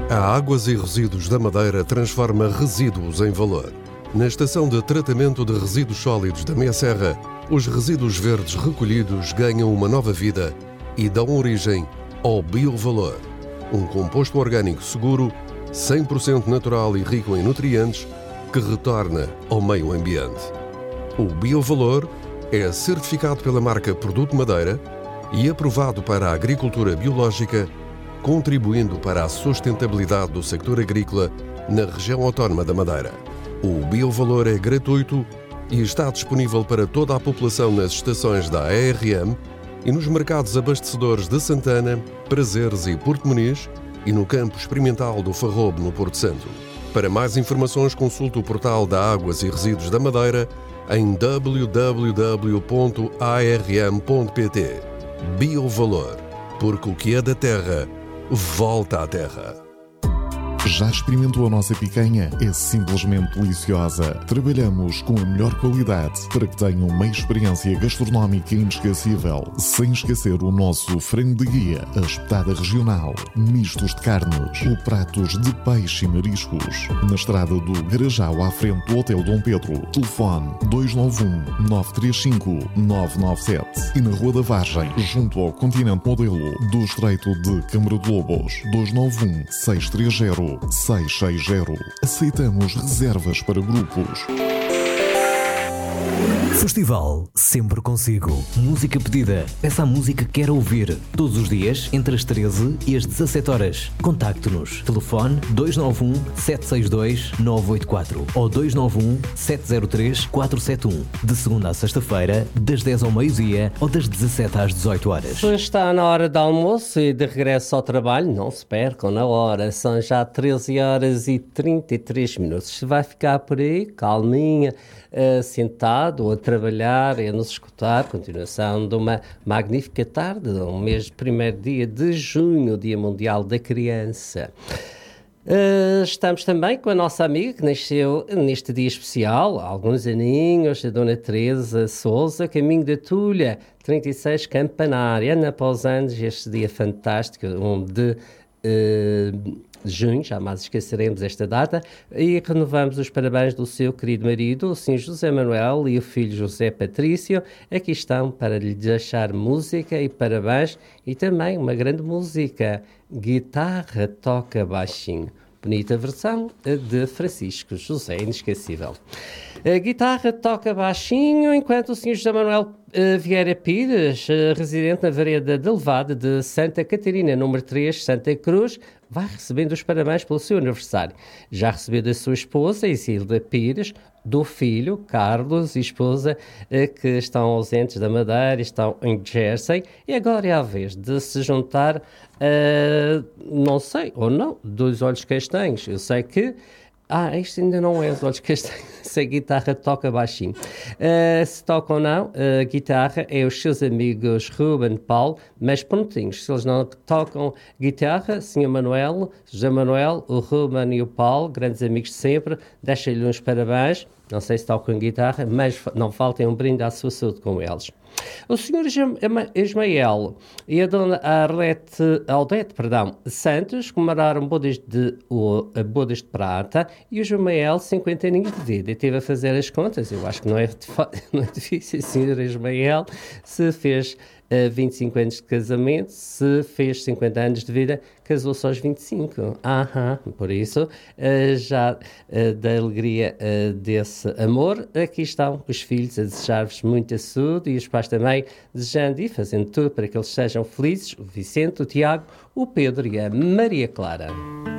A Águas e Resíduos da Madeira transforma resíduos em valor. Na estação de tratamento de resíduos sólidos da Meia Serra, os resíduos verdes recolhidos ganham uma nova vida e dão origem ao biovalor, um composto orgânico seguro, 100% natural e rico em nutrientes, que retorna ao meio ambiente. O biovalor é certificado pela marca Produto Madeira e aprovado para a agricultura biológica, contribuindo para a sustentabilidade do sector agrícola na região autónoma da Madeira. O biovalor é gratuito e está disponível para toda a população nas estações da ARM e nos mercados abastecedores de Santana, Prazeres e Porto Muniz e no campo experimental do Farrobo, no Porto Santo. Para mais informações, consulte o portal da Águas e Resíduos da Madeira em www.arm.pt. Biovalor, porque o que é da terra volta à terra. Já experimentou a nossa picanha? É simplesmente deliciosa. Trabalhamos com a melhor qualidade para que tenham uma experiência gastronómica inesquecível. Sem esquecer o nosso frango de guia, a espetada regional, mistos de carnes ou pratos de peixe e mariscos. Na estrada do Garajal, à frente do Hotel Dom Pedro. Telefone 291-935-997. E na Rua da Vargem, junto ao Continente Modelo do Estreito de Câmara de Lobos. 291-630-660. Aceitamos reservas para grupos. Festival Sempre Consigo. Música pedida. Peça a música que quer ouvir. Todos os dias, entre as 13 e as 17 horas. Contacte-nos. Telefone 291-762-984 ou 291-703-471. De segunda a sexta-feira, das 10 ao meio-dia ou das 17 às 18 horas. Está na hora de almoço e de regresso ao trabalho. Não se percam na hora. São já 13 horas e 33 minutos. Se vai ficar por aí, calminha, sentado ou a trabalhar e a nos escutar, continuação de uma magnífica tarde, um mês, primeiro dia de junho, Dia Mundial da Criança. Estamos também com a nossa amiga que nasceu neste dia especial, há alguns aninhos, a Dona Teresa Souza, caminho da Tulha, 36 Campanária, ano após anos, este dia fantástico, de junho, jamais esqueceremos esta data, e renovamos os parabéns do seu querido marido, o Sr. José Manuel, e o filho José Patrício. Aqui estão para lhe deixar música e parabéns, e também uma grande música, Guitarra Toca Baixinho. Bonita versão de Francisco José, inesquecível. A guitarra toca baixinho enquanto o Sr. José Manuel Vieira Pires, residente na Vereda de Levade de Santa Catarina, número 3, Santa Cruz, vai recebendo os parabéns pelo seu aniversário. Já recebeu da sua esposa, Isilda Pires, do filho, Carlos, e esposa, que estão ausentes da Madeira, estão em Jersey, e agora é a vez de se juntar, não sei, ou não, dois olhos castanhos. Eu sei que isto ainda não é os olhos castanhos, se a guitarra toca baixinho. Se toca ou não, a guitarra é os seus amigos Ruben, Paulo, mas prontinhos. Se eles não tocam guitarra, Sr. Manuel, José Manuel, o Ruben e o Paulo, grandes amigos de sempre, deixem-lhe uns parabéns. Não sei se tocam guitarra, mas não faltem um brinde à sua saúde com eles. O Sr. Ismael e a Dona Aldete Santos comemoraram bodas de prata e o Ismael 50 aninhos de vida. Eu estive a fazer as contas, eu acho que não é difícil. O Sr. Ismael se fez 25 anos de casamento, se fez 50 anos de vida, casou-se aos 25. Por isso, já da alegria desse amor, aqui estão os filhos a desejar-vos muita saúde e os pais também desejando e fazendo tudo para que eles sejam felizes, o Vicente, o Tiago, o Pedro e a Maria Clara.